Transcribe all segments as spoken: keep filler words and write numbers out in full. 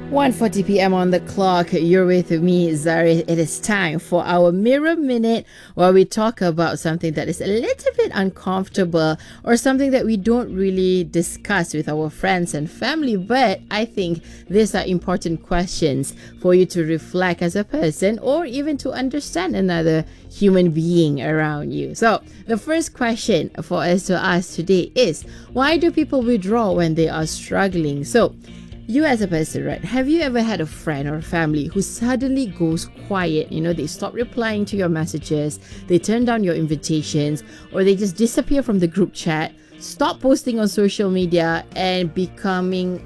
one forty p m on the clock. You're with me, Zari. It is time for our Mirror Minute, where we talk about something that is a little bit uncomfortable or something that we don't really discuss with our friends and family. But I think these are important questions for you to reflect as a person or even to understand another human being around you. So the first question for us to ask today is, why do people withdraw when they are struggling? So you as a person, right? Have you ever had a friend or family who suddenly goes quiet? You know, they stop replying to your messages, they turn down your invitations, or they just disappear from the group chat, stop posting on social media, and becoming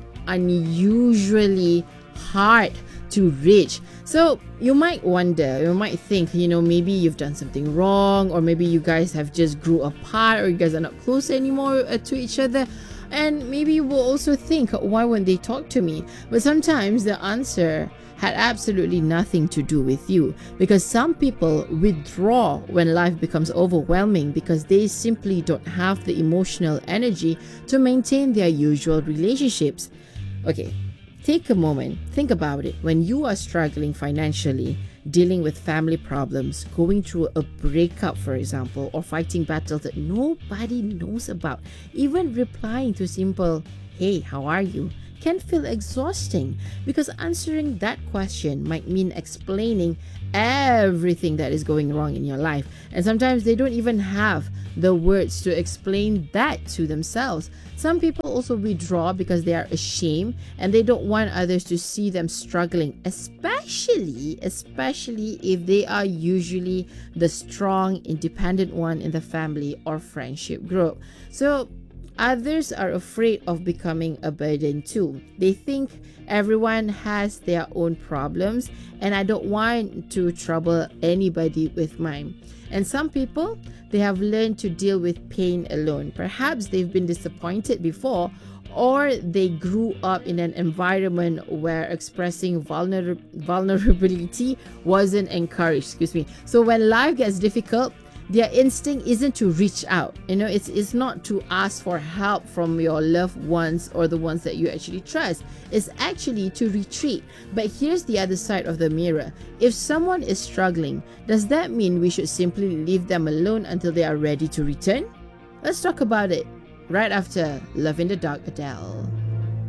unusually hard to reach. So you might wonder, you might think, you know, maybe you've done something wrong, or maybe you guys have just grew apart, or you guys are not close anymore uh, to each other. And maybe you will also think, why won't they talk to me? But sometimes the answer had absolutely nothing to do with you, because some people withdraw when life becomes overwhelming because they simply don't have the emotional energy to maintain their usual relationships. Okay, take a moment, think about it. When you are struggling financially, dealing with family problems, going through a breakup, for example, or fighting battles that nobody knows about, even replying to simple, "Hey, how are you?" can feel exhausting, because answering that question might mean explaining everything that is going wrong in your life. And sometimes they don't even have the words to explain that to themselves. Some people also withdraw because they are ashamed and they don't want others to see them struggling, especially especially if they are usually the strong, independent one in the family or friendship group. So others are afraid of becoming a burden too. They think everyone has their own problems and I don't want to trouble anybody with mine. And some people, they have learned to deal with pain alone. Perhaps they've been disappointed before, or they grew up in an environment where expressing vulner- vulnerability wasn't encouraged. Excuse me. So when life gets difficult, their instinct isn't to reach out. You know, it's it's not to ask for help from your loved ones or the ones that you actually trust. It's actually to retreat. But here's the other side of the mirror. If someone is struggling, does that mean we should simply leave them alone until they are ready to return? Let's talk about it right after Love in the Dark, Adele.